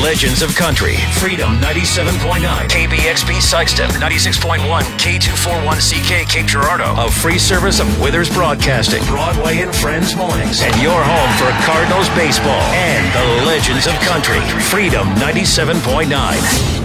Legends of Country. Freedom 97.9. KBXP Sikeston 96.1. K241CK Cape Girardeau. A free service of Withers Broadcasting. Broadway and Friends Mornings. And your home for Cardinals baseball and the Legends of Country. Freedom 97.9.